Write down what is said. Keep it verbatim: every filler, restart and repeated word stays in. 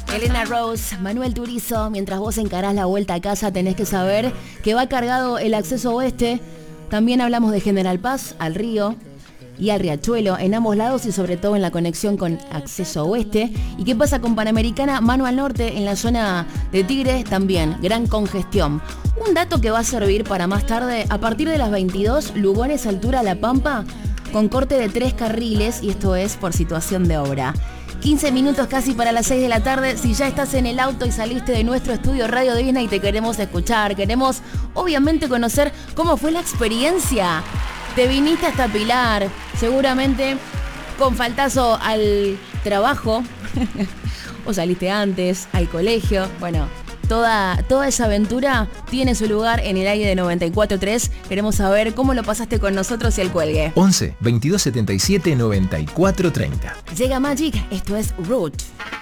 Elena Rose, Manuel Turizo, mientras vos encarás la vuelta a casa tenés que saber que va cargado el acceso oeste. También hablamos de General Paz, al río y al riachuelo, en ambos lados y sobre todo en la conexión con acceso oeste. ¿Y qué pasa con Panamericana? Mano al norte, en la zona de Tigre también, gran congestión. Un dato que va a servir para más tarde, a partir de las veintidós, Lugones, altura La Pampa, con corte de tres carriles, y esto es por situación de obra. quince minutos casi para las seis de la tarde. Si ya estás en el auto y saliste de nuestro estudio Radio Disney, te queremos escuchar. Queremos, obviamente, conocer cómo fue la experiencia. Te viniste hasta Pilar, seguramente con faltazo al trabajo. O saliste antes, al colegio. Bueno, toda, toda esa aventura tiene su lugar en el aire de noventa y cuatro punto tres. Queremos saber cómo lo pasaste con nosotros y el cuelgue. once, veintidós setenta y siete, noventa y cuatro treinta. Llega Magic, esto es Root.